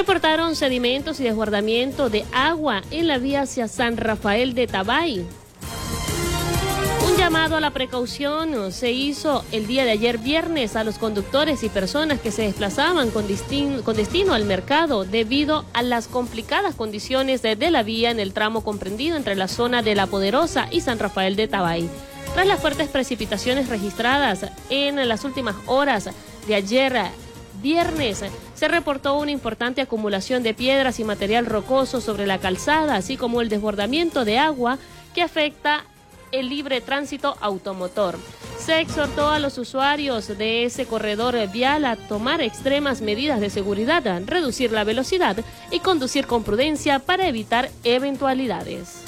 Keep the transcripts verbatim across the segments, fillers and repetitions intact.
Reportaron sedimentos y desbordamiento de agua en la vía hacia San Rafael de Tabay. Un llamado a la precaución se hizo el día de ayer viernes a los conductores y personas que se desplazaban con, distin- con destino al mercado debido a las complicadas condiciones de, de la vía en el tramo comprendido entre la zona de La Poderosa y San Rafael de Tabay. Tras las fuertes precipitaciones registradas en las últimas horas de ayer viernes, se reportó una importante acumulación de piedras y material rocoso sobre la calzada, así como el desbordamiento de agua que afecta el libre tránsito automotor. Se exhortó a los usuarios de ese corredor vial a tomar extremas medidas de seguridad, reducir la velocidad y conducir con prudencia para evitar eventualidades.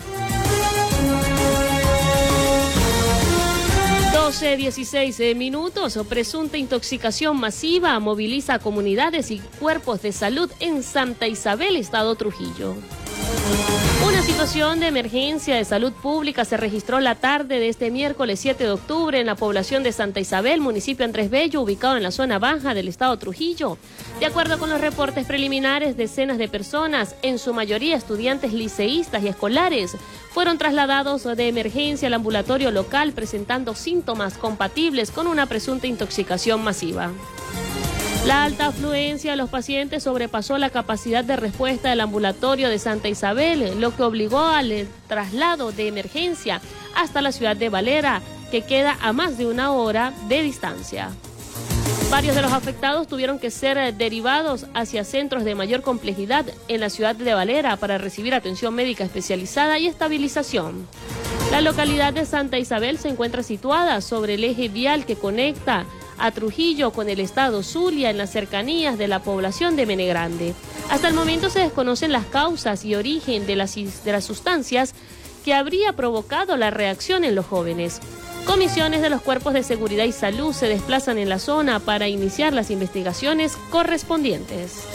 doce dieciséis minutos, presunta intoxicación masiva moviliza a comunidades y cuerpos de salud en Santa Isabel, Estado Trujillo. Una situación de emergencia de salud pública se registró la tarde de este miércoles siete de octubre en la población de Santa Isabel, municipio Andrés Bello, ubicado en la zona baja del Estado Trujillo. De acuerdo con los reportes preliminares, decenas de personas, en su mayoría estudiantes liceístas y escolares, fueron trasladados de emergencia al ambulatorio local presentando síntomas compatibles con una presunta intoxicación masiva. La alta afluencia de los pacientes sobrepasó la capacidad de respuesta del ambulatorio de Santa Isabel, lo que obligó al traslado de emergencia hasta la ciudad de Valera, que queda a más de una hora de distancia. Varios de los afectados tuvieron que ser derivados hacia centros de mayor complejidad en la ciudad de Valera para recibir atención médica especializada y estabilización. La localidad de Santa Isabel se encuentra situada sobre el eje vial que conecta a Trujillo con el estado Zulia en las cercanías de la población de Menegrande. Hasta el momento se desconocen las causas y origen de las, de las sustancias que habría provocado la reacción en los jóvenes. Comisiones de los cuerpos de seguridad y salud se desplazan en la zona para iniciar las investigaciones correspondientes.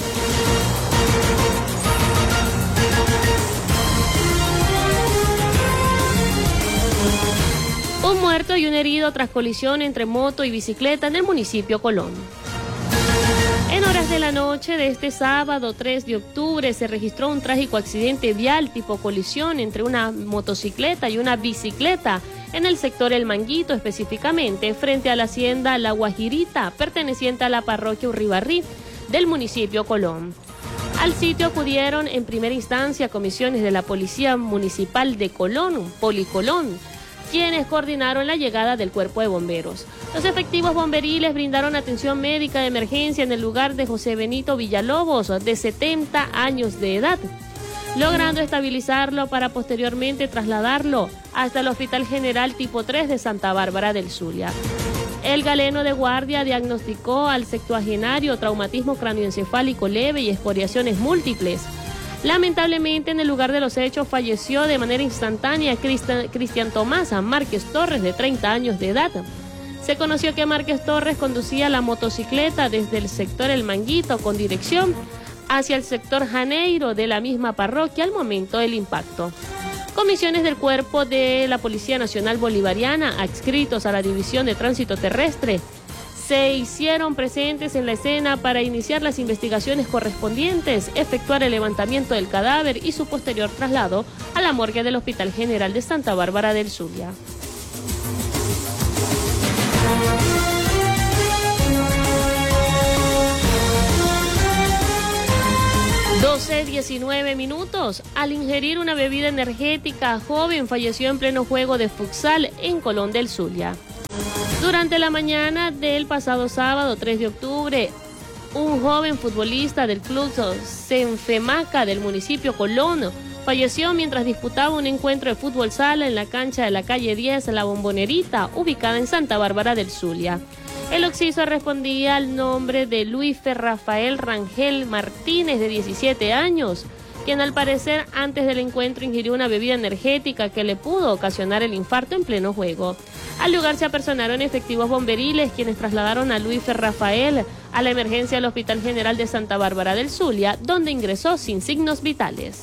Un muerto y un herido tras colisión entre moto y bicicleta en el municipio Colón. En horas de la noche de este sábado tres de octubre se registró un trágico accidente vial tipo colisión entre una motocicleta y una bicicleta en el sector El Manguito, específicamente frente a la hacienda La Guajirita, perteneciente a la parroquia Urribarrí del municipio Colón. Al sitio acudieron en primera instancia comisiones de la Policía Municipal de Colón, Policolón, quienes coordinaron la llegada del cuerpo de bomberos. Los efectivos bomberiles brindaron atención médica de emergencia en el lugar de José Benito Villalobos, de setenta años de edad, logrando estabilizarlo para posteriormente trasladarlo hasta el Hospital General Tipo tres de Santa Bárbara del Zulia. El galeno de guardia diagnosticó al septuagenario traumatismo cráneoencefálico leve y escoriaciones múltiples. Lamentablemente, en el lugar de los hechos falleció de manera instantánea Cristian Tomás Márquez Torres, de treinta años de edad. Se conoció que Márquez Torres conducía la motocicleta desde el sector El Manguito con dirección hacia el sector Janeiro de la misma parroquia al momento del impacto. Comisiones del Cuerpo de la Policía Nacional Bolivariana, adscritos a la División de Tránsito Terrestre, se hicieron presentes en la escena para iniciar las investigaciones correspondientes, efectuar el levantamiento del cadáver y su posterior traslado a la morgue del Hospital General de Santa Bárbara del Zulia. doce diecinueve minutos. Al ingerir una bebida energética, joven falleció en pleno juego de futsal en Colón del Zulia. Durante la mañana del pasado sábado tres de octubre, un joven futbolista del club Senfemaca del municipio Colón falleció mientras disputaba un encuentro de fútbol sala en la cancha de la calle diez, La Bombonerita, ubicada en Santa Bárbara del Zulia. El occiso respondía al nombre de Luis Rafael Rangel Martínez, de diecisiete años, quien al parecer antes del encuentro ingirió una bebida energética que le pudo ocasionar el infarto en pleno juego. Al lugar se apersonaron efectivos bomberiles, quienes trasladaron a Luis Rafael a la emergencia del Hospital General de Santa Bárbara del Zulia, donde ingresó sin signos vitales.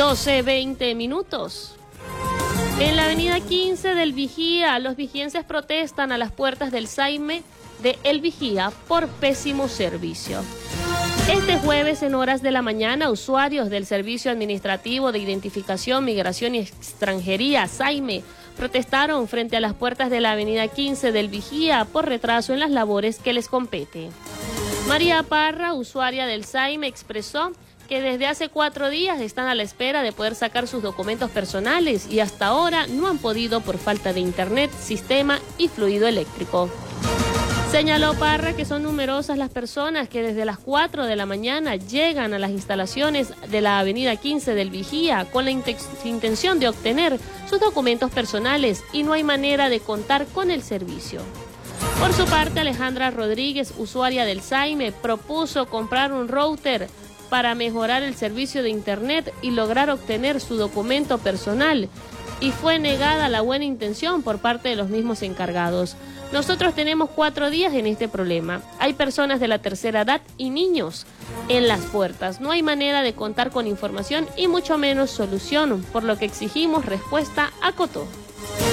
doce veinte minutos. En la avenida quince del Vigía, los vigienses protestan a las puertas del Saime de El Vigía por pésimo servicio. Este jueves, en horas de la mañana, usuarios del Servicio Administrativo de Identificación, Migración y Extranjería, Saime, protestaron frente a las puertas de la avenida quince del Vigía por retraso en las labores que les compete. María Parra, usuaria del Saime, expresó que desde hace cuatro días están a la espera de poder sacar sus documentos personales y hasta ahora no han podido por falta de internet, sistema y fluido eléctrico. Señaló Parra que son numerosas las personas que desde las cuatro de la mañana llegan a las instalaciones de la avenida quince del Vigía con la intención de obtener sus documentos personales y no hay manera de contar con el servicio. Por su parte, Alejandra Rodríguez, usuaria del Saime, propuso comprar un router para mejorar el servicio de internet y lograr obtener su documento personal, y fue negada la buena intención por parte de los mismos encargados. Nosotros tenemos cuatro días en este problema. Hay personas de la tercera edad y niños en las puertas. No hay manera de contar con información y mucho menos solución, por lo que exigimos respuesta, acotó.